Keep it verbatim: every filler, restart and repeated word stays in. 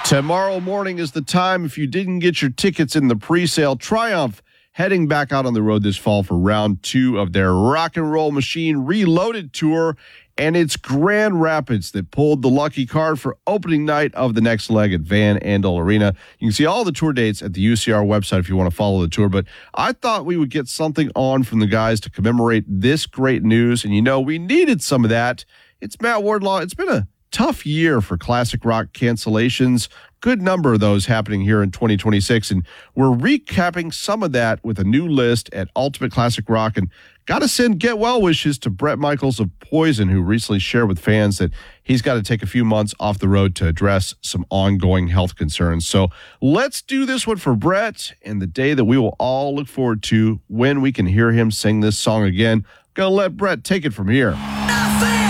Tomorrow morning is the time. If you didn't get your tickets in the pre-sale, Triumph heading back out on the road this fall for round two of their Rock and Roll Machine Reloaded tour. And it's Grand Rapids that pulled the lucky card for opening night of the next leg at Van Andel Arena. You can see all the tour dates at the U C R website if you want to follow the tour. But I thought we would get something on from the guys to commemorate this great news. And you know, we needed some of that. It's Matt Wardlaw. It's been a tough year for classic rock cancellations. Good number of those happening here in twenty twenty-six. And we're recapping some of that with a new list at Ultimate Classic Rock. And got to send get well wishes to Bret Michaels of Poison, who recently shared with fans that he's got to take a few months off the road to address some ongoing health concerns. So let's do this one for Bret and the day that we will all look forward to when we can hear him sing this song again. Gonna let Bret take it from here.